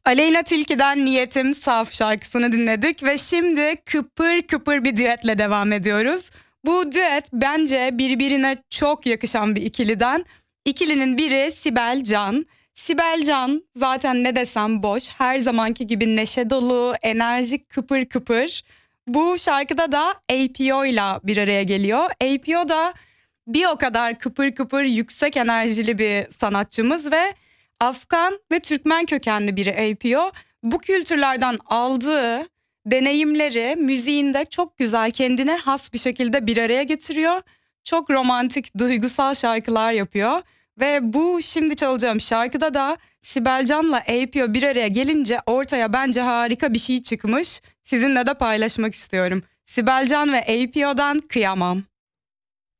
Aleyna Tilki'den Niyetim Saf şarkısını dinledik ve şimdi kıpır kıpır bir düetle devam ediyoruz. Bu düet bence birbirine çok yakışan bir ikiliden. İkilinin biri Sibel Can. Sibel Can zaten ne desem boş. Her zamanki gibi neşe dolu, enerjik, kıpır kıpır. Bu şarkıda da APO ile bir araya geliyor. APO da bir o kadar kıpır kıpır yüksek enerjili bir sanatçımız ve Afgan ve Türkmen kökenli biri APO. Bu kültürlerden aldığı deneyimleri müziğinde çok güzel, kendine has bir şekilde bir araya getiriyor. Çok romantik, duygusal şarkılar yapıyor. Ve bu şimdi çalacağım şarkıda da Sibel Can'la APO bir araya gelince ortaya bence harika bir şey çıkmış. Sizinle de paylaşmak istiyorum. Sibel Can ve APO'dan Kıyamam.